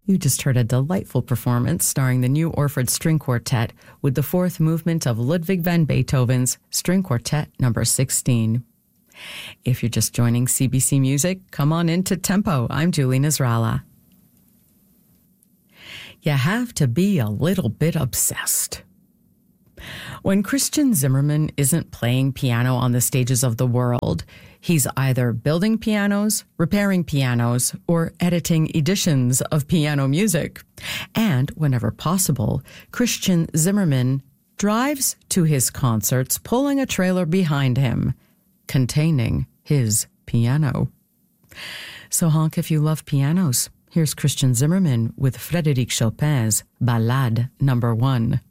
You just heard a delightful performance starring the New Orford String Quartet with the fourth movement of Ludwig van Beethoven's String Quartet number 16. If you're just joining CBC Music, come on into Tempo. I'm Julie Nasrallah. You have to be a little bit obsessed. When Christian Zimmerman isn't playing piano on the stages of the world, he's either building pianos, repairing pianos, or editing editions of piano music. And whenever possible, Christian Zimmerman drives to his concerts pulling a trailer behind him, containing his piano. So honk if you love pianos. Here's Christian Zimmerman with Frédéric Chopin's Ballade No. 1.